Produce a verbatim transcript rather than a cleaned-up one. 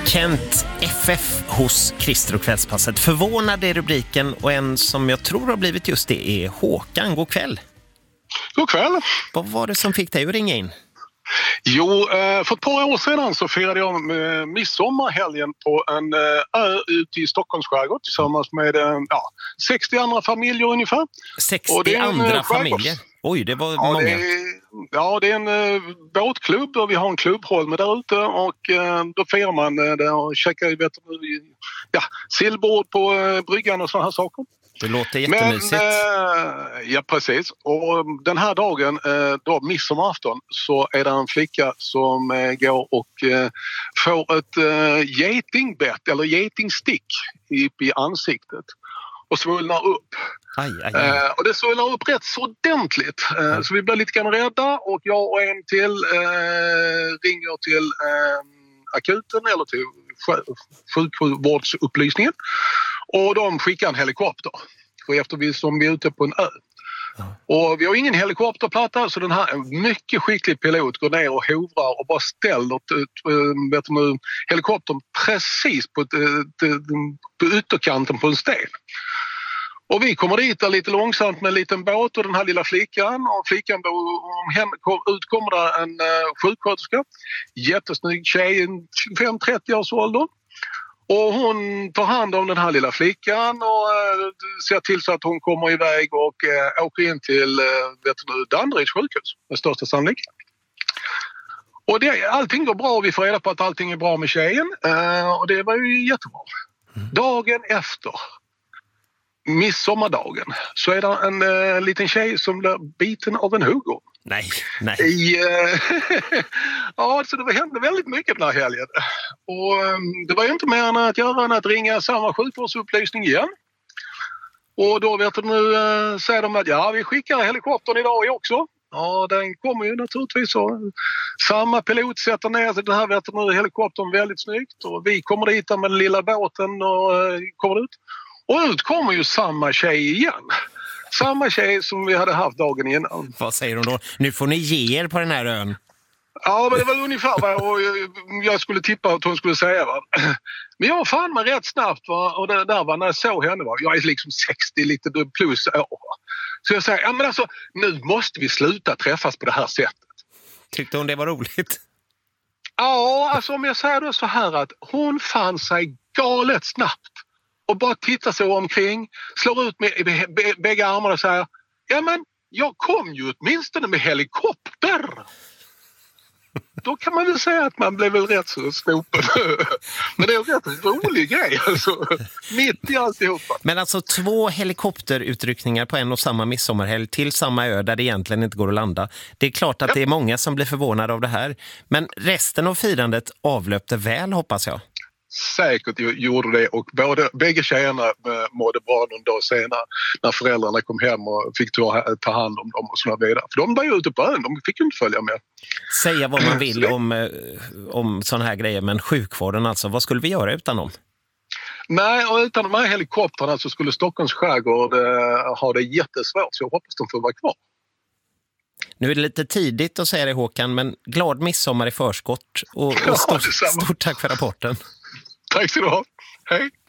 Kent F F hos Christer och kvällspasset. Förvånad är rubriken och en som jag tror har blivit just det är Håkan. God kväll. God kväll. Vad var det som fick dig att ringa in? Jo, för ett par år sedan så firade jag midsommarhelgen på en ö ute i Stockholms skärgård tillsammans med ja, sextio andra familjer ungefär. sextio andra familjer? Oj, det var ja, många. Det är, ja, det är en uh, båtklubb och vi har en klubbholme där ute och uh, då firar man uh, där och käkar vet du, ja, sillbord på uh, bryggan och sådana här saker. Det låter jättemysigt. Men, äh, ja, precis. Och den här dagen, äh, då midsommarafton, så är det en flicka som äh, går och äh, får ett äh, getingbett eller getingstick i, i ansiktet och svullnar upp. Aj, aj, aj. Äh, och det svullnar upp rätt så ordentligt. Äh, mm. Så vi blir lite grann rädda och jag och en till äh, ringer till äh, akuten eller till sjukvårdsupplysningen. Och de skickar en helikopter. För efter vi som vi är ute på en ö. Mm. Och vi har ingen helikopterplatta så den här mycket skicklig pilot går ner och hovrar och bara ställer äh, vet du, helikoptern precis på, äh, på ytterkanten på en sten. Och vi kommer dit där lite långsamt med en liten båt och den här lilla flickan. Och flickan då, om henne ut kommer där en uh, sjuksköterska. Jättesnygg tjej, tjugofem till trettio års ålder. Och hon tar hand om den här lilla flickan och uh, ser till så att hon kommer iväg och uh, åker in till uh, Danderyds sjukhus med största sannolikhet. Och det, allting går bra och vi får reda på att allting är bra med tjejen. Uh, och det var ju jättebra. Mm. Dagen efter midsommardagen så är det en uh, liten tjej som blir biten av en huggorm. Nej, nej. I, uh, ja, så det hände väldigt mycket den här helgen. Och um, det var ju inte mer än att göra än att ringa samma sjukvårdsupplysning igen. Och då vet du nu uh, säger de att ja, vi skickar helikoptern idag också. Ja, den kommer ju naturligtvis så. Samma pilot sätter ner den här vet du nu helikoptern väldigt snyggt och vi kommer dit med den lilla båten och uh, kommer ut. Och ut kommer ju samma tjej igen. Samma tjej som vi hade haft dagen innan. Vad säger hon då? Nu får ni ge er på den här ön. Ja, men det var ungefär vad jag skulle tippa att hon skulle säga. Va? Men jag fann mig rätt snabbt. Va? Och det där var när jag såg henne. Va? Jag är liksom sextio lite plus år. Va? Så jag säger, ja men alltså nu måste vi sluta träffas på det här sättet. Tyckte hon det var roligt? Ja, alltså om jag säger då så här att hon fann sig galet snabbt. Och bara tittar sig omkring, slår ut med bägge armarna och säger ja men jag kom ju åtminstone med helikopter. Då kan man väl säga att man blev väl rätt så snopen. Men det är en rätt rolig grej alltså. Mitt i alltihopa. Men alltså två helikopterutryckningar på en och samma midsommarhelg till samma ö där det egentligen inte går att landa. Det är klart att ja. Det är många som blir förvånade av det här. Men resten av firandet avlöpte väl hoppas jag. Säkert gjorde det och både, bägge tjejerna mådde bra någon dag senare när föräldrarna kom hem och fick ta, ta hand om dem och sådana vidare. För de var ju ute på ön, de fick ju inte följa med. Säga vad man vill om, om sådana här grejer, men sjukvården alltså, vad skulle vi göra utan dem? Nej, och utan de här helikoptrarna så skulle Stockholms skärgård eh, ha det jättesvårt så jag hoppas de får vara kvar. Nu är det lite tidigt att säga det Håkan, men glad midsommar i förskott och, och stort, stort tack för rapporten. Tack så du ha. Hej.